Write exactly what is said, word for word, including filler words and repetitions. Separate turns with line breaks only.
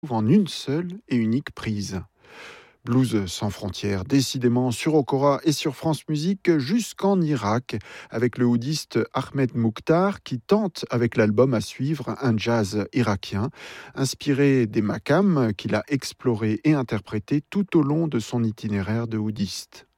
en une seule et unique prise. Blues sans frontières, décidément sur Okora et sur France Musique jusqu'en Irak, avec le oudiste Ahmed Mukhtar qui tente avec l'album à suivre un jazz irakien, inspiré des makams qu'il a exploré et interprété tout au long de son itinéraire de oudiste.